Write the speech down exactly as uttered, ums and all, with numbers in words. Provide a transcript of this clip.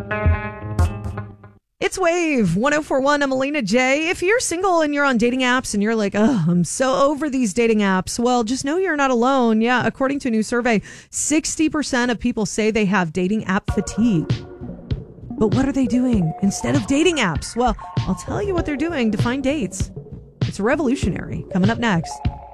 It's Wave one oh four point one. I'm Alina J. If you're single and you're on dating apps and you're like, oh, I'm so over these dating apps, well, just know you're not alone. Yeah, according to a new survey, sixty percent of people say they have dating app fatigue. But what are they doing instead of dating apps? Well, I'll tell you what they're doing to find dates. It's revolutionary. Coming up next.